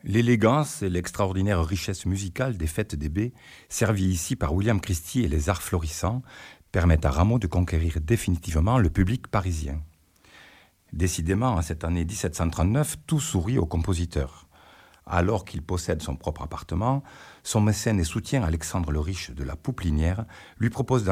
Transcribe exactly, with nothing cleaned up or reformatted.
L'élégance et l'extraordinaire richesse musicale des fêtes des baies, servies ici par William Christie et les arts florissants, permettent à Rameau de conquérir définitivement le public parisien. Décidément, en cette année dix-sept cent trente-neuf, tout sourit au compositeur. Alors qu'il possède son propre appartement, son mécène et soutien Alexandre le Riche de la Pouplinière lui propose